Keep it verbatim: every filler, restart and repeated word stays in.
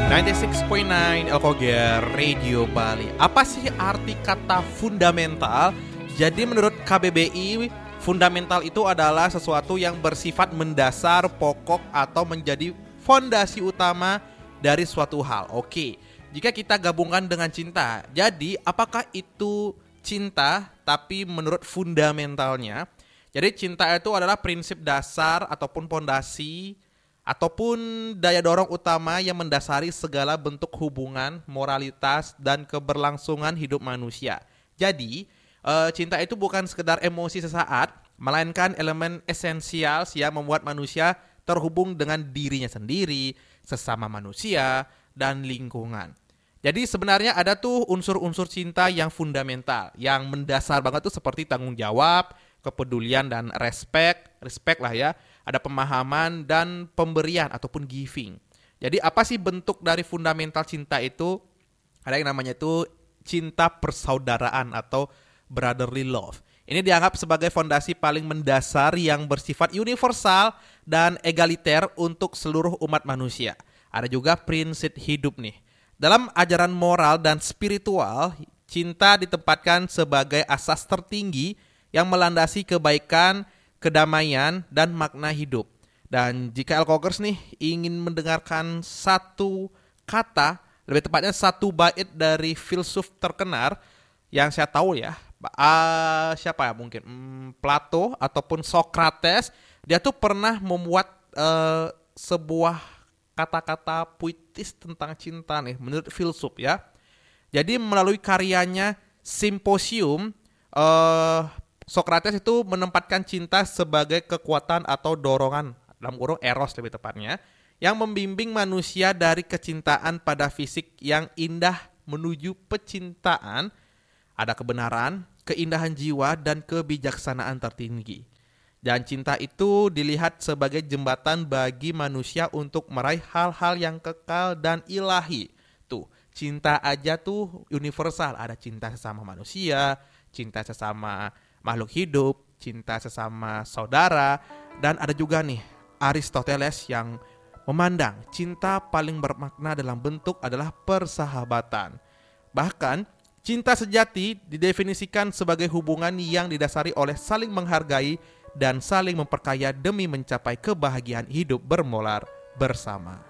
sembilan puluh enam koma sembilan L K G Radio Bali. Apa sih arti kata fundamental? Jadi menurut K B B I, fundamental itu adalah sesuatu yang bersifat mendasar, pokok atau menjadi fondasi utama dari suatu hal. Oke, jika kita gabungkan dengan cinta, jadi apakah itu cinta tapi menurut fundamentalnya? Jadi cinta itu adalah prinsip dasar ataupun fondasi ataupun daya dorong utama yang mendasari segala bentuk hubungan, moralitas, dan keberlangsungan hidup manusia. Jadi, e, cinta itu bukan sekedar emosi sesaat, melainkan elemen esensial yang membuat manusia terhubung dengan dirinya sendiri, sesama manusia, dan lingkungan. Jadi sebenarnya ada tuh unsur-unsur cinta yang fundamental, yang mendasar banget tuh seperti tanggung jawab, kepedulian, dan respect, respect lah ya. Ada pemahaman dan pemberian ataupun giving. Jadi apa sih bentuk dari fundamental cinta itu? Ada yang namanya itu cinta persaudaraan atau brotherly love. Ini dianggap sebagai fondasi paling mendasar yang bersifat universal dan egaliter untuk seluruh umat manusia. Ada juga prinsip hidup nih. Dalam ajaran moral dan spiritual, cinta ditempatkan sebagai asas tertinggi yang melandasi kebaikan, kedamaian, dan makna hidup. Dan jika L-Kogers nih ingin mendengarkan satu kata, lebih tepatnya satu bait dari filsuf terkenal yang saya tahu ya, uh, siapa ya mungkin hmm, Plato ataupun Socrates, dia tuh pernah membuat uh, sebuah kata-kata puitis tentang cinta nih menurut filsuf ya. Jadi melalui karyanya Symposium, uh, Socrates itu menempatkan cinta sebagai kekuatan atau dorongan, dalam kurung eros lebih tepatnya, yang membimbing manusia dari kecintaan pada fisik yang indah menuju pecintaan, ada kebenaran, keindahan jiwa, dan kebijaksanaan tertinggi. Dan cinta itu dilihat sebagai jembatan bagi manusia untuk meraih hal-hal yang kekal dan ilahi. Tuh, cinta aja tuh universal, ada cinta sesama manusia, cinta sesama makhluk hidup, cinta sesama saudara, dan ada juga nih Aristoteles yang memandang cinta paling bermakna dalam bentuk adalah persahabatan. Bahkan cinta sejati didefinisikan sebagai hubungan yang didasari oleh saling menghargai dan saling memperkaya demi mencapai kebahagiaan hidup bermolar bersama.